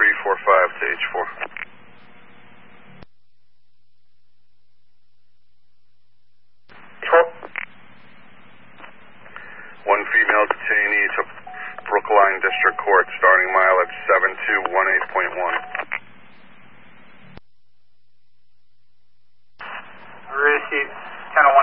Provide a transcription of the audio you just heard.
345 to H4. One female detainee to Brookline District Court, starting mileage 7218.1. Received 1001.